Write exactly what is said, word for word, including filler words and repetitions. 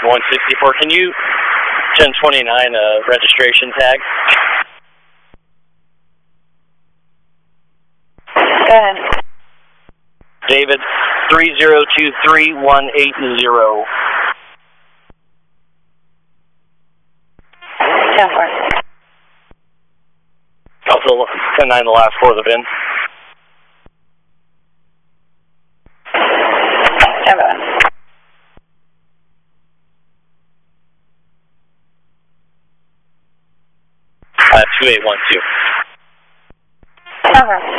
one sixty-four. Can you ten twenty-nine a registration tag? Go ahead. David, three zero two three one eight zero. ten four. Also, ten nine, the last four of the V I N. ten five. Uh, two eight one two. ten four.